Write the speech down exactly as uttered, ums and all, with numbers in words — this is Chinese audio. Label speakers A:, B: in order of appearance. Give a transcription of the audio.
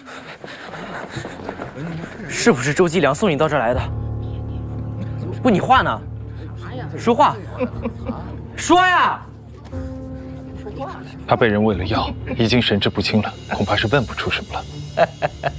A: 是不是周继良送你到这儿来的？不，你话呢？说话，说呀！
B: 他被人喂了药，已经神志不清了，恐怕是问不出什么了。